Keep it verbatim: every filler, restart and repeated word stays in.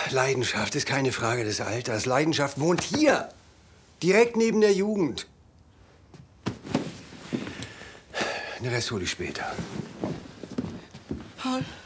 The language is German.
Leidenschaft ist keine Frage des Alters. Leidenschaft wohnt hier, direkt neben der Jugend. Den Rest hole ich später. Paul.